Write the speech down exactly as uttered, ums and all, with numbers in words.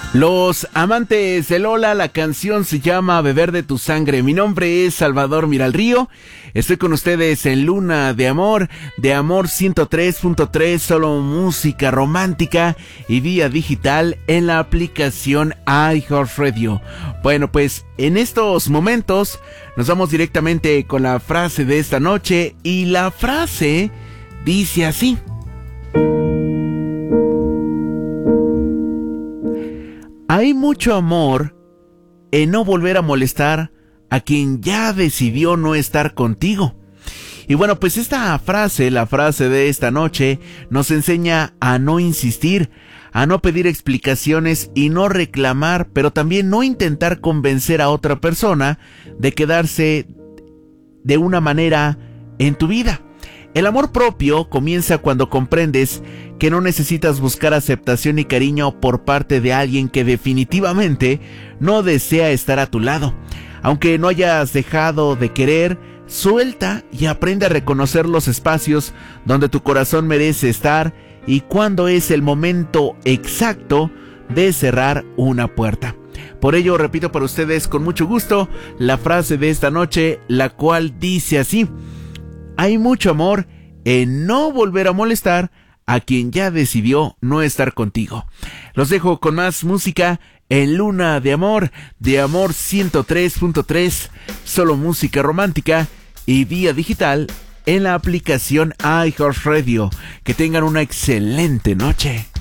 Los amantes de Lola, la canción se llama Beber de tu sangre. Mi nombre es Salvador Miralrío. Estoy con ustedes en Luna de Amor, de Amor ciento tres punto tres, solo música romántica y vía digital en la aplicación iHeartRadio. Bueno, pues en estos momentos nos vamos directamente con la frase de esta noche y la frase dice así: hay mucho amor en no volver a molestar a quien ya decidió no estar contigo. Y bueno, pues esta frase, la frase de esta noche, nos enseña a no insistir, a no pedir explicaciones y no reclamar, pero también no intentar convencer a otra persona de quedarse de una manera en tu vida. El amor propio comienza cuando comprendes que no necesitas buscar aceptación y cariño por parte de alguien que definitivamente no desea estar a tu lado. Aunque no hayas dejado de querer, suelta y aprende a reconocer los espacios donde tu corazón merece estar y cuándo es el momento exacto de cerrar una puerta. Por ello, repito para ustedes con mucho gusto la frase de esta noche, la cual dice así: hay mucho amor en no volver a molestar a quien ya decidió no estar contigo. Los dejo con más música en Luna de Amor, de Amor ciento tres punto tres, solo música romántica y vía digital en la aplicación iHeartRadio. Que tengan una excelente noche.